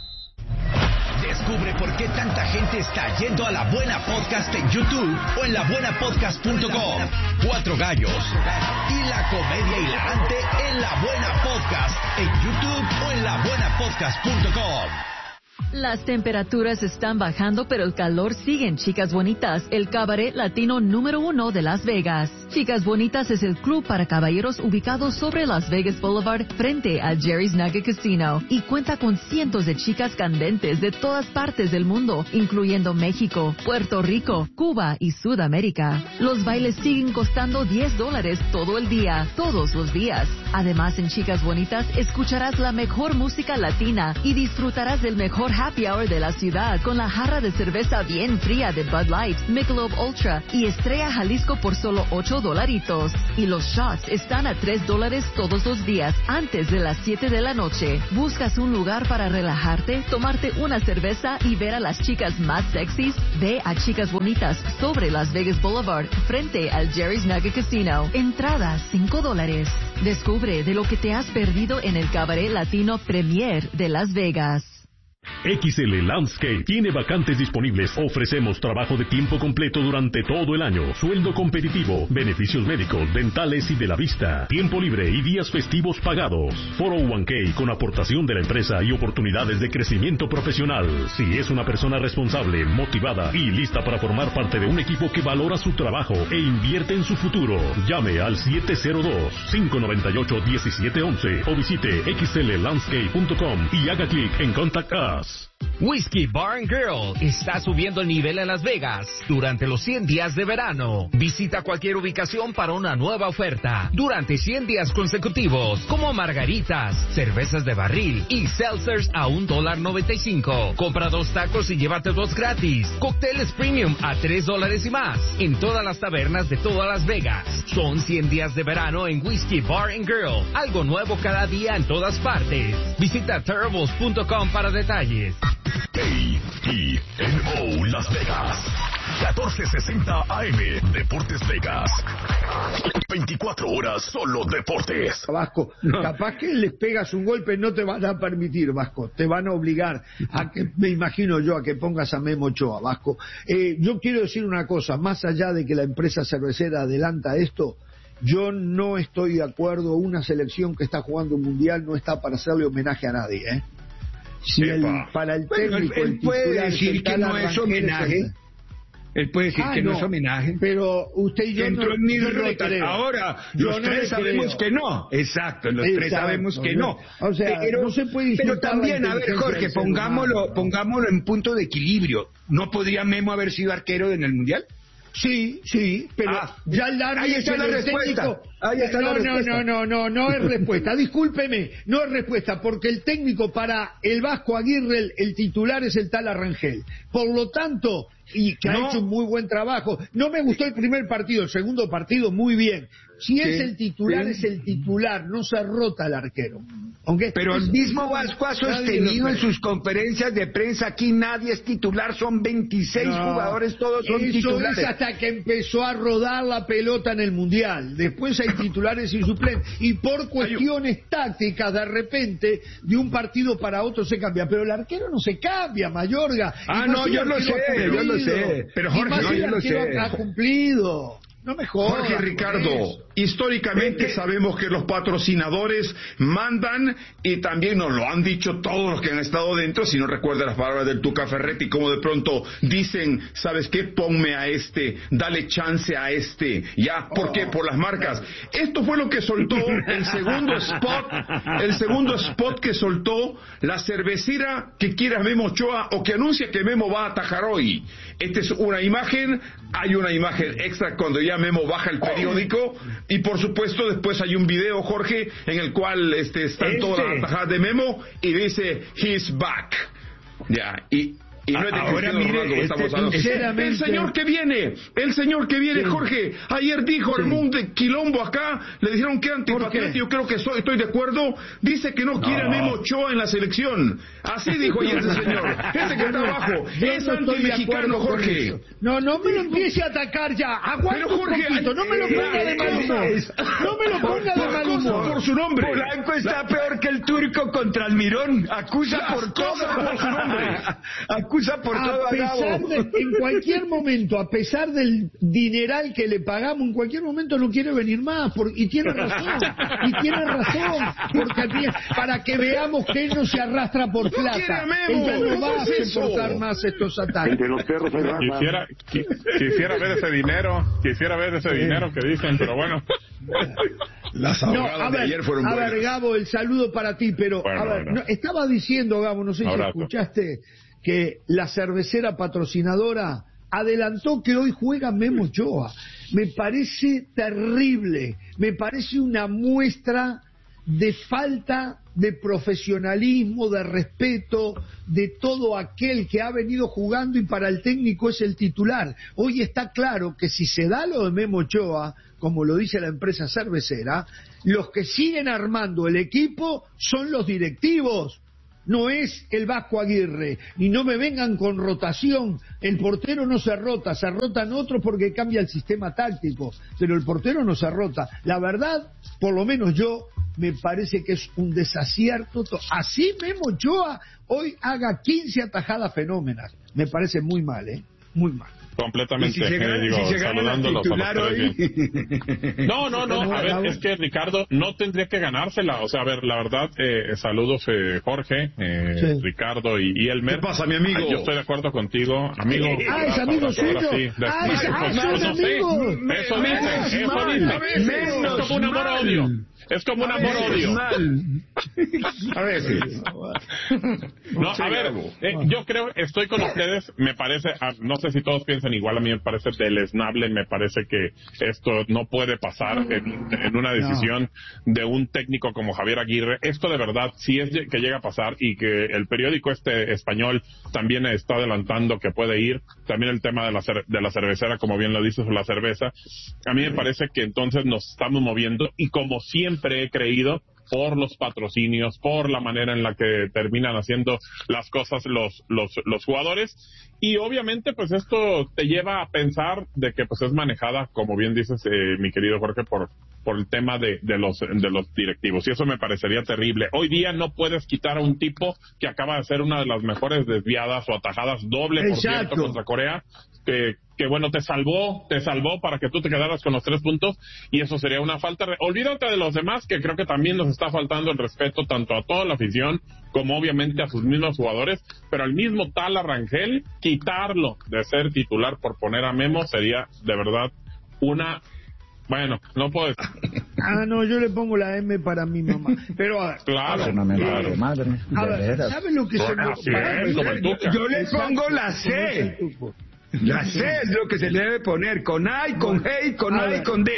Descubre por qué tanta gente está yendo a La Buena Podcast en YouTube o en la buena podcast punto com. Cuatro gallos y la comedia hilarante en La Buena Podcast en YouTube o en la buena podcast punto com. Las temperaturas están bajando, pero el calor sigue en Chicas Bonitas, el cabaret latino número uno de Las Vegas. Chicas Bonitas es el club para caballeros ubicado sobre Las Vegas Boulevard frente a Jerry's Nugget Casino y cuenta con cientos de chicas candentes de todas partes del mundo, incluyendo México, Puerto Rico, Cuba y Sudamérica. Los bailes siguen costando diez dólares todo el día, todos los días. Además, en Chicas Bonitas escucharás la mejor música latina y disfrutarás del mejor happy hour de la ciudad con la jarra de cerveza bien fría de Bud Light, Michelob Ultra y Estrella Jalisco por solo ocho dolaritos. Y los shots están a tres dólares todos los días antes de las siete de la noche. ¿Buscas un lugar para relajarte, tomarte una cerveza y ver a las chicas más sexys? Ve a Chicas Bonitas sobre Las Vegas Boulevard frente al Jerry's Nugget Casino. Entrada cinco dólares. Descubre de lo que te has perdido en el cabaret latino Premier de Las Vegas. X L Landscape tiene vacantes disponibles. Ofrecemos trabajo de tiempo completo durante todo el año. Sueldo competitivo, beneficios médicos, dentales y de la vista. Tiempo libre y días festivos pagados. cuatro oh uno K con aportación de la empresa y oportunidades de crecimiento profesional. Si es una persona responsable, motivada y lista para formar parte de un equipo que valora su trabajo e invierte en su futuro, llame al siete cero dos, cinco nueve ocho, uno siete uno uno o visite x l landscape punto com y haga clic en Contact Us. Whiskey Bar and Grill está subiendo el nivel en Las Vegas durante los cien días de verano. Visita cualquier ubicación para una nueva oferta durante cien días consecutivos, como margaritas, cervezas de barril y seltzers a un dólar noventa y cinco. Compra dos tacos y llévate dos gratis. Cócteles premium a tres dólares y más en todas las tabernas de todas Las Vegas. Son cien días de verano en Whiskey Bar and Grill. Algo nuevo cada día en todas partes. Visita terribles punto com para detalles. A E N O Las Vegas, catorce sesenta A M, Deportes Vegas. veinticuatro horas solo deportes. Vasco, no. Capaz que les pegas un golpe, no te van a permitir, Vasco. Te van a obligar a que, me imagino yo, a que pongas a Memo Ochoa, Vasco. Eh, yo quiero decir una cosa, más allá de que la empresa cervecera adelanta esto, yo no estoy de acuerdo. Una selección que está jugando un mundial no está para hacerle homenaje a nadie, ¿eh? Si el, para el técnico, bueno, él, él puede decir que no es homenaje. Es él puede decir ah, que no, no es homenaje. Pero usted y yo Entró no, en mis yo rotas. No Ahora, yo los no tres sabemos creo. que no. Exacto, los Exacto, tres sabemos que no. O sea, pero, no se puede pero también, a ver, Jorge, pongámoslo, pongámoslo en punto de equilibrio. ¿No podría Memo haber sido arquero en el Mundial? Sí, sí, pero ah, ya el árbitro, ahí está la respuesta. Técnico, ahí está no, la respuesta. no, no, no, no, no es respuesta. Discúlpeme, no es respuesta, porque el técnico para el Vasco Aguirre, el, el titular es el tal Arrangel. Por lo tanto, y que no. ha hecho un muy buen trabajo. No me gustó el primer partido, el segundo partido muy bien. Si es sí, el titular, sí. es el titular, no se rota el arquero. ¿Okay? Pero el mismo Vasco ha sostenido en sus conferencias de prensa, aquí nadie es titular, son veintiséis no, jugadores, todos son eso titulares. Es hasta que empezó a rodar la pelota en el Mundial. Después hay titulares y suplentes. Y por cuestiones tácticas, de repente, de un partido para otro se cambia. Pero el arquero no se cambia, Mayorga. Ah, no, yo lo sé, yo lo sé. Pero Jorge, no, yo lo sé. Ha cumplido. No me jodas, Jorge Ricardo, históricamente sabemos que los patrocinadores mandan, y también nos lo han dicho todos los que han estado dentro, si no recuerda las palabras del Tuca Ferretti, como de pronto dicen, ¿sabes qué? Ponme a este, dale chance a este, ya, ¿por qué? Por las marcas. Esto fue lo que soltó el segundo spot, el segundo spot que soltó la cervecera que quiera Memo Ochoa, o que anuncia que Memo va a atajar hoy. Esta es una imagen, hay una imagen extra cuando ya Memo baja el periódico, y por supuesto después hay un video, Jorge, en el cual este, están este. todas las atajadas de Memo y dice he's back, ya, y y no es de ahora Cristiano mire, Ronaldo que este, estamos hablando. El señor que viene, el señor que viene, sí. Jorge, ayer dijo sí. el mundo de quilombo acá, le dijeron que antipatriota, yo creo que soy, estoy de acuerdo, dice que no, no quiere a Memo Ochoa en la selección. Así dijo ayer ese señor. Ese que está abajo, yo es no anti-mexicano, Jorge. No, no me lo empiece a atacar ya. Aguanta un poquito, no me lo ponga de mal humor. No me lo ponga de mal humor. Por su nombre. Polanco está la... peor que el turco contra Almirón. Acusa Las por cosas todo. por su nombre. Acusa por todo. A pesar de, en cualquier momento, a pesar del dineral que le pagamos, en cualquier momento no quiere venir más. Por, y tiene razón. Y tiene razón. Porque para que veamos que él no se arrastra por plata. Él ya no va a soportar más estos ataques. Entre los perros hay raza. Quisiera, qui, quisiera ver ese dinero. Quisiera ver ese dinero que dicen, pero bueno. Las abogadas no, a ver, de ayer fueron a buenas. ver, Gabo, el saludo para ti, pero bueno, a ver, bueno. No, estaba diciendo, Gabo, no sé Abrazo. si escuchaste, que la cervecera patrocinadora adelantó que hoy juega Memo Ochoa. Me parece terrible, me parece una muestra de falta de profesionalismo, de respeto de todo aquel que ha venido jugando y para el técnico es el titular. Hoy está claro que si se da lo de Memo Ochoa, como lo dice la empresa cervecera, los que siguen armando el equipo son los directivos. no es el Vasco Aguirre, y no me vengan con rotación. El portero no se rota, se rotan otros porque cambia el sistema táctico, pero el portero no se rota. La verdad, por lo menos yo, me parece que es un desacierto. Así Memo Ochoa hoy haga quince atajadas fenómenas, me parece muy mal, ¿eh? Muy mal. Completamente, si se gana, eh, digo, si se saludándolos a los tres bien. No, no, no, a ver, es que Ricardo no tendría que ganársela, o sea, a ver, la verdad, eh, saludos eh, Jorge, eh, sí. Ricardo y, y Elmer. ¿Qué pasa, mi amigo? Ay, yo estoy de acuerdo contigo, amigo. Ah, es amigo suyo. Ah, es amigo. Eso dice, eso dice. Es como un amor-odio. Es como un amor-odio. A veces. No, a ver, eh, yo creo, estoy con ustedes, me parece, no sé si todos piensan igual, a mí me parece deleznable, me parece que esto no puede pasar en, en una decisión no. de un técnico como Javier Aguirre. Esto de verdad, si es que llega a pasar y que el periódico este español también está adelantando que puede ir, también el tema de la, cer- de la cervecera, como bien lo dices, la cerveza, a mí me parece que entonces nos estamos moviendo y como siempre he creído, por los patrocinios, por la manera en la que terminan haciendo las cosas los los los jugadores, y obviamente pues esto te lleva a pensar de que pues es manejada, como bien dices, eh, mi querido Jorge, por por el tema de, de los de los directivos, y eso me parecería terrible. Hoy día no puedes quitar a un tipo que acaba de hacer una de las mejores desviadas o atajadas doble, por Exacto. cierto, contra Corea, que que bueno, te salvó, te salvó para que tú te quedaras con los tres puntos, y eso sería una falta. Olvídate de los demás, que creo que también nos está faltando el respeto tanto a toda la afición como obviamente a sus mismos jugadores, pero al mismo tal Rangel, quitarlo de ser titular por poner a Memo sería de verdad una... Bueno, no puedo decir. Ah, no, yo le pongo la M para mi mamá. Pero a ver, claro, a ver, una claro. de madre. A ver, ¿sabe lo que se me... Yo le pongo la C. La C es lo que se le debe poner, con A y con G y con A, A y con D.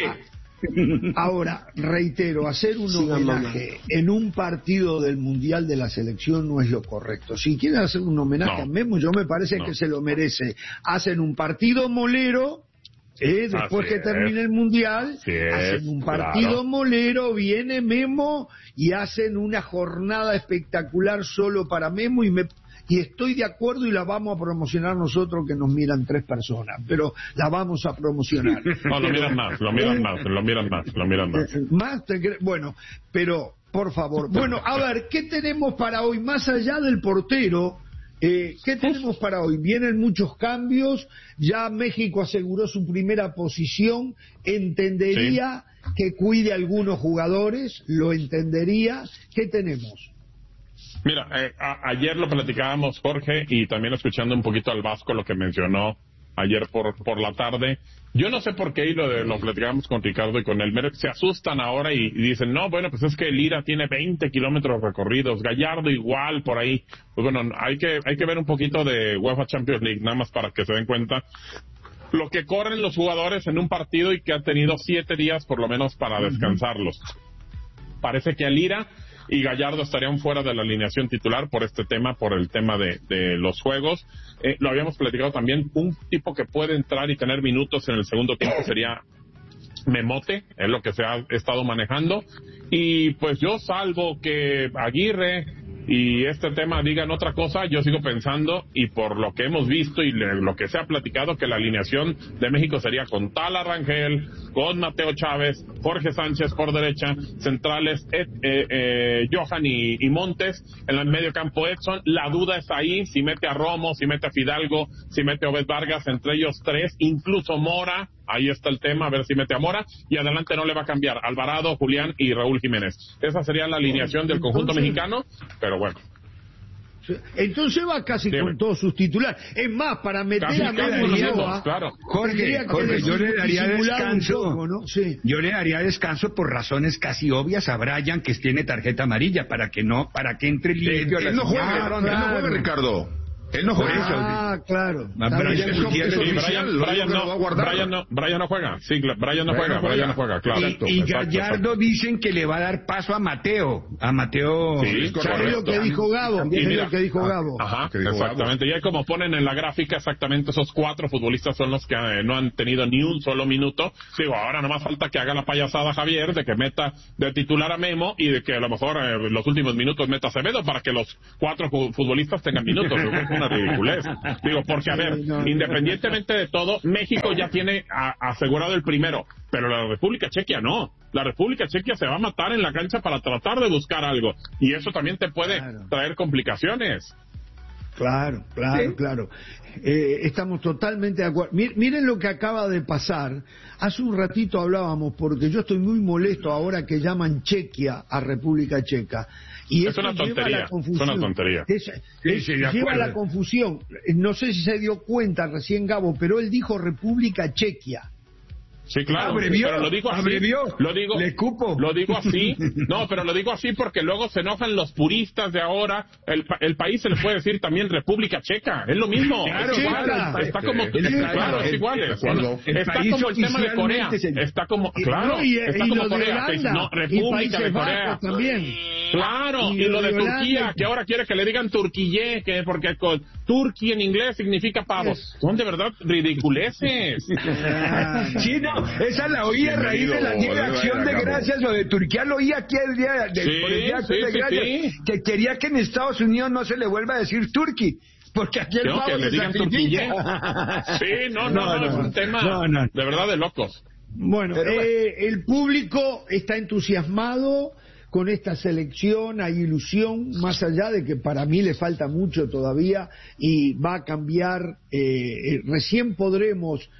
Ahora, reitero, hacer un sí, homenaje en un partido del Mundial de la Selección no es lo correcto. Si quieren hacer un homenaje no. a Memo, yo me parece no. que se lo merece. Hacen un partido molero, eh, después Así que termine es. el Mundial, Así hacen es, un partido claro. molero, viene Memo y hacen una jornada espectacular solo para Memo, y me... Y estoy de acuerdo y la vamos a promocionar nosotros, que nos miran tres personas, pero la vamos a promocionar. No, lo miran más, lo miran más, lo miran más, lo miran más. Más te cre... Bueno, pero, por favor. Bueno, a ver, ¿qué tenemos para hoy? Más allá del portero, eh, ¿qué tenemos para hoy? Vienen muchos cambios, ya México aseguró su primera posición, entendería sí. que cuide a algunos jugadores, lo entendería. ¿Qué tenemos? Mira, eh, a, ayer lo platicábamos, Jorge, y también escuchando un poquito al Vasco lo que mencionó ayer por por la tarde. Yo no sé por qué, y lo, de, lo platicábamos con Ricardo y con Elmer, se asustan ahora y, y dicen, no, bueno, pues es que Lira tiene veinte kilómetros recorridos, Gallardo igual por ahí. Pues bueno, hay que hay que ver un poquito de UEFA Champions League, nada más para que se den cuenta lo que corren los jugadores en un partido y que han tenido siete días por lo menos para descansarlos. Parece que a Lira y Gallardo estarían fuera de la alineación titular por este tema, por el tema de, de los juegos. Eh, lo habíamos platicado también, un tipo que puede entrar y tener minutos en el segundo tiempo sería Memote, es lo que se ha estado manejando. Y pues yo, salvo que Aguirre y este tema digan otra cosa, yo sigo pensando, y por lo que hemos visto y le, lo que se ha platicado, que la alineación de México sería con Tala Rangel, con Mateo Chávez, Jorge Sánchez por derecha, centrales Ed, eh, eh, Johan y, y Montes, en el medio campo Edson. La duda está ahí, si mete a Romo, si mete a Fidalgo, si mete a Obed Vargas, entre ellos tres, incluso Mora. Ahí está el tema, a ver si mete a Mora, y adelante no le va a cambiar Alvarado, Julián y Raúl Jiménez. Esa sería la alineación del conjunto Entonces, mexicano, pero bueno. Entonces va casi Dime. con todos sus titulares. Es más, para meter casi a Memo, claro. Jorge, Jorge yo le daría descanso. Poco, ¿no? sí. Yo le daría descanso por razones casi obvias a Brian, que tiene tarjeta amarilla, para que no, para que entre limpio. Él no juega, no juega, Ricardo. Él no juega. Ah, claro. Ah, Brian, eso, eso sí, Brian, Brian, no, no Brian, no, Brian no juega. Sí, Brian no juega, Brian no juega, claro. Y, exacto, y exacto, Gallardo exacto. dicen que le va a dar paso a Mateo. A Mateo. Sí, es lo que dijo Gabo. Y mira, es lo que dijo Gabo. Ajá, exactamente. Y ahí como ponen en la gráfica, exactamente esos cuatro futbolistas son los que eh, no han tenido ni un solo minuto. Digo, ahora nomás falta que haga la payasada Javier de que meta de titular a Memo y de que a lo mejor eh, los últimos minutos meta a Acevedo para que los cuatro futbolistas tengan minutos. Es una ridiculez. Digo, porque a ver, sí, no, independientemente no. de todo, México ya tiene a, asegurado el primero, pero la República Chequia no. La República Chequia se va a matar en la cancha para tratar de buscar algo. Y eso también te puede claro. traer complicaciones. Claro, claro, ¿sí? claro. Eh, estamos totalmente de acuerdo. Miren lo que acaba de pasar. Hace un ratito hablábamos, porque yo estoy muy molesto ahora que llaman Chequia a República Checa. Y es una tontería, es una tontería. Es, es, sí, sí, lleva la confusión. No sé si se dio cuenta recién Gabo, pero él dijo República Chequia. Sí, claro, abrevió, pero lo digo así, abrevió, lo digo, le cupo. Lo digo así, no, pero lo digo así porque luego se enojan los puristas de ahora, el, el país se le puede decir también República Checa, es lo mismo, claro, es igual, claro, está como, el, claro, es igual, es, bueno, está como el tema de Corea, está como, claro, no, y, está y como lo Corea, de Holanda, no, República de Corea, también. Claro, y, y lo de, de Turquía, que ahora quiere que le digan Turquille, que porque con Turquía en inglés significa pavos, son de verdad ridiculeces. Sí, no, esa es la oí a raíz de la Día de Acción de Gracias o de Turquía, lo oí aquí el día de, sí, por el Día de Acción sí, de Gracias, sí, sí. que quería que en Estados Unidos no se le vuelva a decir Turkey, porque aquí el Creo pavo que le digan Turquille. Sí, no, no, no, no, es un tema no, no. de verdad de locos. Bueno, Pero, eh, el público está entusiasmado con esta selección, hay ilusión, más allá de que para mí le falta mucho todavía y va a cambiar, eh, recién podremos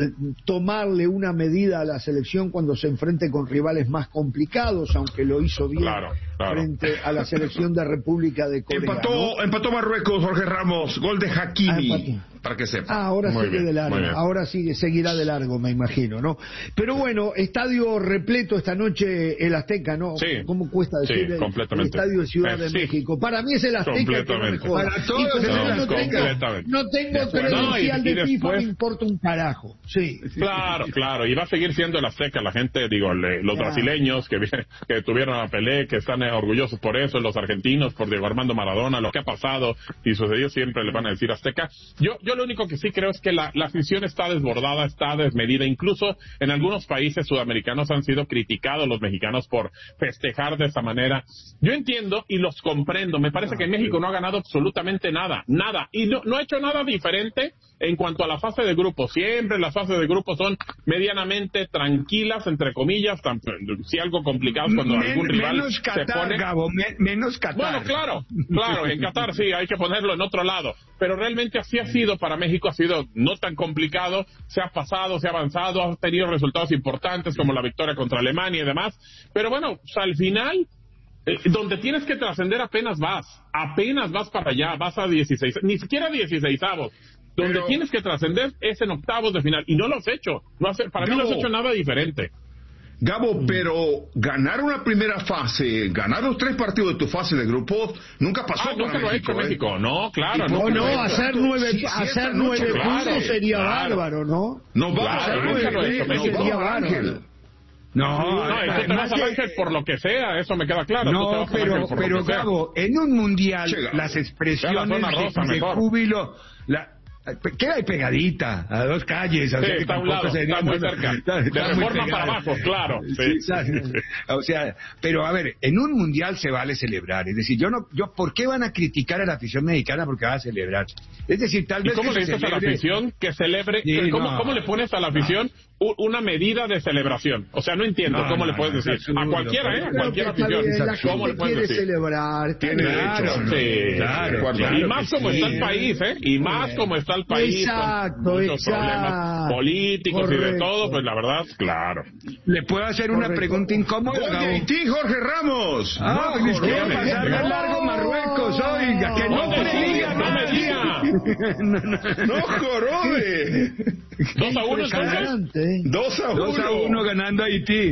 tomarle una medida a la selección cuando se enfrente con rivales más complicados, aunque lo hizo bien claro, claro. frente a la selección de República de Corea. Empató, ¿no? empató Marruecos, Jorge Ramos, gol de Hakimi, ah, para que sepa. Ah, ahora muy sigue bien, de largo, ahora sigue, seguirá de largo, me imagino, ¿no? Pero bueno, estadio repleto esta noche el Azteca, ¿no? Sí, ¿Cómo cuesta decir sí, el, completamente. el estadio de Ciudad de sí. México? Para mí es el Azteca que no me joda. Para todos y es el no, Azteca. No tengo credencial no, y, de y FIFA, después... me importa un carajo. Sí. Claro, claro, y va a seguir siendo el Azteca, la gente, digo, le, los claro. brasileños que, que tuvieron a Pelé, que están eh, orgullosos por eso, los argentinos por Diego Armando Maradona, lo que ha pasado y sucedió siempre le van a decir Azteca. Yo yo lo único que sí creo es que la, la afición está desbordada, está desmedida, incluso en algunos países sudamericanos han sido criticados los mexicanos por festejar de esa manera. Yo entiendo y los comprendo, me parece que México no ha ganado absolutamente nada, nada, y no, no ha hecho nada diferente en cuanto a la fase de grupos. Siempre las fases de grupos son medianamente tranquilas, entre comillas, tan, si algo complicado cuando Men, algún rival menos Qatar, se pone... Gabo, me, menos Qatar. Bueno, claro, claro, en Qatar sí, hay que ponerlo en otro lado, pero realmente así ha sido para México, ha sido no tan complicado, se ha pasado, se ha avanzado, ha tenido resultados importantes como la victoria contra Alemania y demás, pero bueno, o sea, al final... Eh, donde tienes que trascender apenas vas, apenas vas para allá, vas a dieciséis, ni siquiera dieciseisavos. Donde pero, tienes que trascender es en octavos de final, y no lo has hecho, no has, para Gabo, mí no has hecho nada diferente. Gabo, pero ganar una primera fase, ganar los tres partidos de tu fase de grupos, nunca pasó. Ah, nunca lo ha hecho ¿eh? México, no, claro. No, no, no hacer nueve, sí, sí, hacer nueve noche, puntos claro, sería claro. bárbaro, ¿no? No va claro, a hacer nunca lo ha nueve, hecho no México. Sería va, bárbaro. No, no, no, tú te vas al Ángel por lo que sea, eso me queda claro. No, pero, pero Gabo, en un mundial, Che, las expresiones rosa, de, de júbilo, la, queda ahí pegadita, a dos calles. Sí, o sea, está a un lado, está muy cerca. Está, de está Reforma para abajo, claro. Sí. Sí, o sea, pero a ver, en un mundial se vale celebrar. Es decir, yo no, yo, ¿por qué van a criticar a la afición mexicana porque va a celebrar? Es decir, tal vez. ¿Y cómo le dices celebre... a la afición que celebre? Sí, ¿Cómo, no. ¿Cómo le pones a la afición una medida de celebración? O sea, no entiendo no, cómo no, le puedes decir. Absurdo, a cualquiera, ¿eh? A cualquier afición. Bien, la ¿Cómo le puedes decir? celebrar. Tiene claro, derecho. Sí, claro, claro, claro. Y más como sí. está el país, ¿eh? Y más como está el país. Exacto, con muchos exacto. problemas políticos Correcto. y de todo, pues la verdad, claro. ¿Le puedo hacer Correcto. una pregunta incómoda? Oye, ¿y Jorge Ramos? Ah, no, es que va a pasar de largo Marruecos, oiga, que no, no me diga, no me diga. no, no, no jorobe. Dos a uno, entonces. Dos a uno. Dos a uno ganando Haití.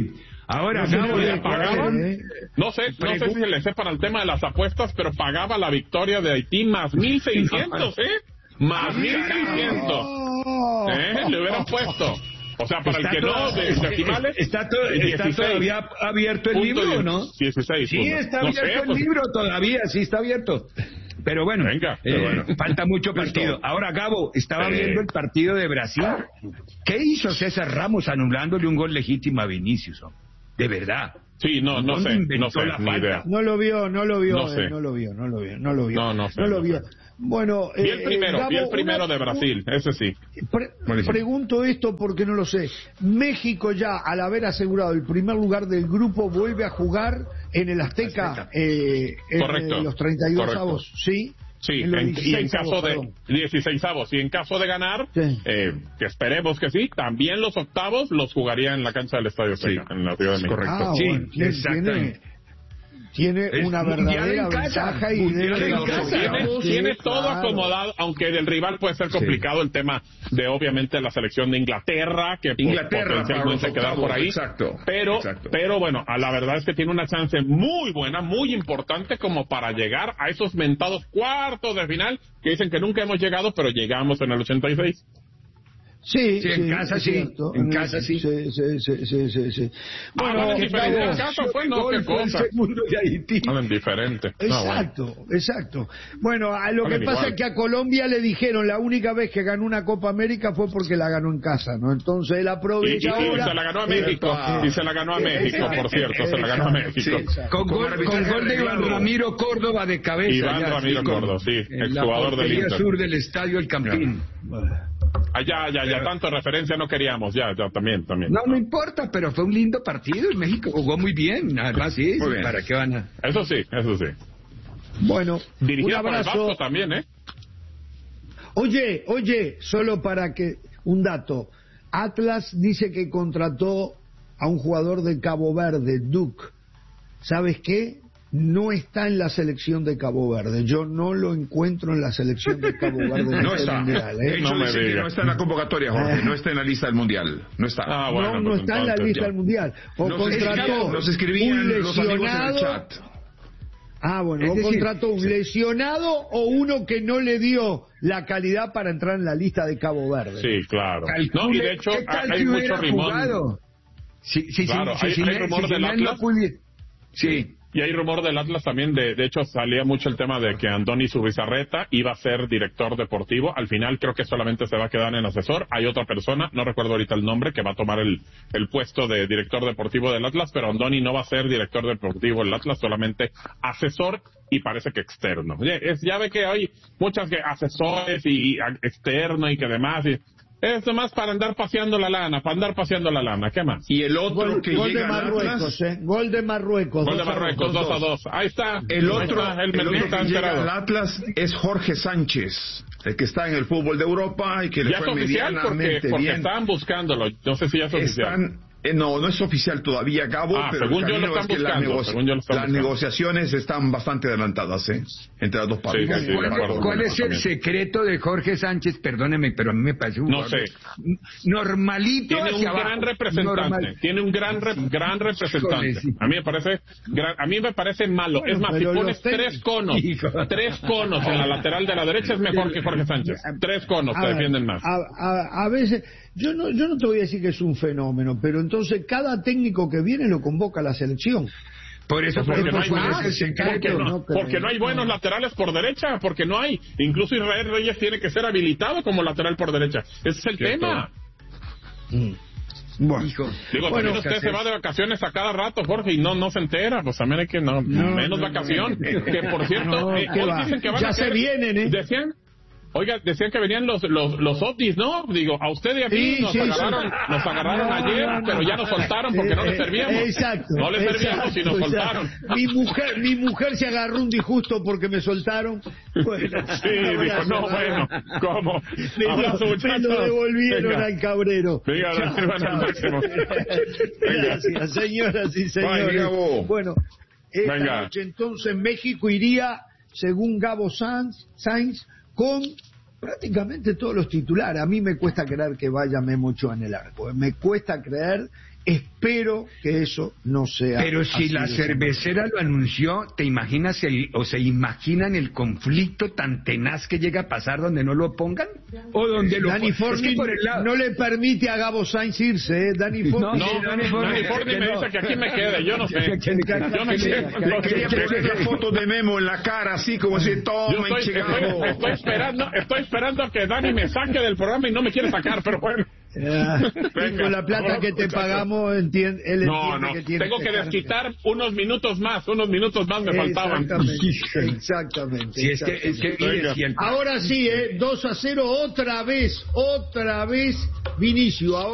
Ahora, no sé, Gabo, si pagaban, eh. no sé, no sé si le sé para el tema de las apuestas, pero pagaba la victoria de Haití más mil seiscientos, ¿eh? Más mil seiscientos. ¿Eh? Le hubieran puesto. O sea, para está el que todo, no, de decimales, está, todo, está todavía abierto el libro, ¿no? dieciséis. Sí, está no abierto sé, el pues... libro todavía, sí está abierto. Pero bueno, Venga, pero eh, bueno. falta mucho partido. Ahora, Gabo, estaba eh. viendo el partido de Brasil. ¿Qué hizo César Ramos anulándole un gol legítimo a Vinicius? De verdad. Sí, no, no sé, no sé, ni idea. No lo vio, no lo vio, no, eh, no lo vio, no lo vio, no lo vio. No, no sé, no lo no vio. Sé. Bueno, vi el primero, eh, Gabo, vi el primero una, de Brasil, ese sí. Pre pregunto esto porque no lo sé. México ya, al haber asegurado el primer lugar del grupo, vuelve a jugar en el Azteca, Azteca. Eh, en correcto, los treinta y dos avos, ¿sí? Sí, en en, y en caso avos, de dieciséis avos, y en caso de ganar, sí. eh, que esperemos que sí, también los octavos los jugaría en la cancha del Estadio Azteca, sí. en la Ciudad de México. Correcto. Ah, sí, bueno, exactamente. Tiene es una verdadera ventaja y debe tiene, tiene, tiene todo claro. acomodado, aunque del rival puede ser complicado sí. el tema de obviamente la selección de Inglaterra, que Inglaterra potencialmente quedar por ahí. Exacto, pero, exacto. pero bueno, a la verdad es que tiene una chance muy buena, muy importante como para llegar a esos mentados cuartos de final que dicen que nunca hemos llegado, pero llegamos en el ochenta y seis. Sí, sí, en sí, casa sí, cierto. en casa sí. Sí, sí, sí, sí, sí, sí. Bueno, ah, diferente en casa fue, no, qué cosa. Hablan diferente. Exacto, no, bueno. exacto. Bueno, a lo Hablan que pasa igual. es que a Colombia le dijeron la única vez que ganó una Copa América fue porque la ganó en casa, ¿no? Entonces él aprovecha y, y, ahora. Y se la ganó a México, y se la ganó a México, por cierto, se la ganó a México. Sí, con, con, gol, con gol de Iván Ramiro Córdoba de cabeza. Iván ya, Ramiro sí, Córdoba, sí, exjugador del Inter. sur del estadio El Campín. Ah, ya, ya, ya, tanto referencia no queríamos, ya, ya, también, también. No, no importa, pero fue un lindo partido y México jugó muy bien, además sí, sí ¿para qué van a...? Eso sí, eso sí. Bueno, Dirigida un abrazo. Por el Vasco también, ¿eh? Oye, oye, solo para que, un dato, Atlas dice que contrató a un jugador de Cabo Verde, Duke, ¿sabes qué? No está en la selección de Cabo Verde. Yo no lo encuentro en la selección de Cabo Verde. No está. Mundial, ¿eh? De hecho, no, dice que no está en la convocatoria, Jorge. No está en la lista del Mundial. No está. Ah, bueno, no, no pues está en la lista ya. del Mundial. O nos contrató nos escribían un lesionado. Los amigos en el chat. Ah, bueno, o contrató un lesionado o uno que no le dio la calidad para entrar en la lista de Cabo Verde. Sí, claro. No, y de hecho, hay mucho rimón. Sí, sí, claro, sí. hay, sí, hay sí rumor sí, del sí, Atlas. No sí. Y hay rumor del Atlas también, de, de hecho salía mucho el tema de que Andoni Zubizarreta iba a ser director deportivo, al final creo que solamente se va a quedar en asesor, hay otra persona, no recuerdo ahorita el nombre, que va a tomar el, el puesto de director deportivo del Atlas, pero Andoni no va a ser director deportivo del Atlas, solamente asesor y parece que externo. Es, ya ve que hay muchas que asesores y, y externo y que demás... Y, es nomás para andar paseando la lana, para andar paseando la lana, ¿qué más? Y el otro gol, que gol llega de Marruecos, al Atlas, eh. Gol de Marruecos. Gol de Marruecos, dos a dos. Ahí está. El otro, está, el el otro que llega al Atlas es Jorge Sánchez, el que está en el fútbol de Europa y que le ya fue es oficial medianamente porque, porque bien. estaban buscándolo. No sé si ya es oficial. Están, eh, no, no es oficial todavía, Gabo, ah, pero según el yo lo están es que buscando, la negoci según yo lo están las buscando. negociaciones están bastante adelantadas, ¿eh? Entre las dos partes. Sí, sí, sí, ¿Cuál, acuerdo, ¿cuál es el también. secreto de Jorge Sánchez? Perdóneme, pero a mí me parece un no sé. normalito tiene un hacia gran abajo. representante Normal. tiene un gran re, gran representante a mí me parece gran, a mí me parece malo bueno, es más si pones tres conos hijo. tres conos en la lateral de la derecha es mejor que Jorge Sánchez tres conos te defienden más a, a, a veces yo no yo no te voy a decir que es un fenómeno pero entonces cada técnico que viene lo convoca a la selección. Por eso, porque, por no hay más, porque, no, no porque no hay buenos laterales por derecha, porque no hay. Incluso Israel Reyes tiene que ser habilitado como lateral por derecha. Ese es el ¿Cierto? tema. Mm. Bueno, Digo, bueno, también usted se va de vacaciones a cada rato, Jorge, y no no se entera. Pues también hay que, no, no menos no, vacación. No, que por cierto, no, eh, hoy va. dicen que van ya a se hacer, vienen, ¿eh? Decían. Oiga, decían que venían los los los ovnis, ¿no? Digo, a usted y a mí sí, nos sí, agarraron, sí. nos agarraron no, ayer, no, no, pero ya nos soltaron porque no les servíamos. Exacto. No les servíamos y nos soltaron. Mi mujer, mi mujer se agarró un disgusto porque me soltaron. Bueno, sí, dijo, no, bueno, ¿cómo? Me, Abrazo, lo, me lo devolvieron Venga. al cabrero. Venga, chao, chao. Máximo. Gracias, señoras y señores. Bye, bueno, esta Venga. noche entonces México iría, según Gabo Sainz, Sainz con prácticamente todos los titulares. A mí me cuesta creer que vaya Memo Ochoa en el arco. Me cuesta creer Espero que eso no sea Pero si la cervecera lo anunció, ¿te imaginas el, o se imaginan el conflicto tan tenaz que llega a pasar donde no lo pongan? O donde lo Danny Forney es que lado... no le permite a Gabo Sainz irse, ¿eh? Danny Forney no, no, Danny Forney, Forney me dice que aquí me quede, yo no sé. Yo no sé. Quería poner la foto de Memo en la cara, así como si toma, estoy, estoy, estoy esperando, estoy esperando que Dani me saque del programa y no me quiere sacar, pero bueno. Yeah. Venga, con la plata que te pagamos, entiende, él no, no, que tiene tengo que, que desquitar unos minutos más, unos minutos más me faltaban. Exactamente, exactamente. Sí, es que, es que, mire, si el... Ahora sí, eh, dos a cero, otra vez, otra vez, Vinicio. Ahora